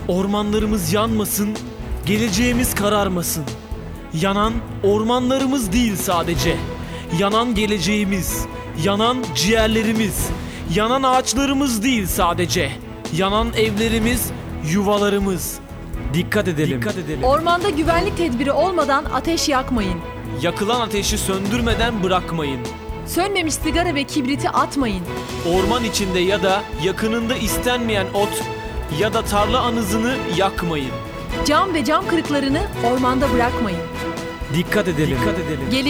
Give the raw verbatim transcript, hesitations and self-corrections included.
Ormanlarımız yanmasın, geleceğimiz kararmasın. Yanan ormanlarımız değil sadece. Yanan geleceğimiz, yanan ciğerlerimiz, yanan ağaçlarımız değil sadece. Yanan evlerimiz, yuvalarımız. Dikkat edelim. Dikkat edelim. Ormanda güvenlik tedbiri olmadan ateş yakmayın. Yakılan ateşi söndürmeden bırakmayın. Sönmemiş sigara ve kibriti atmayın. Orman içinde ya da yakınında istenmeyen ot ya da tarla anızını yakmayın. Cam ve cam kırıklarını ormanda bırakmayın. Dikkat edelim. Dikkat edelim.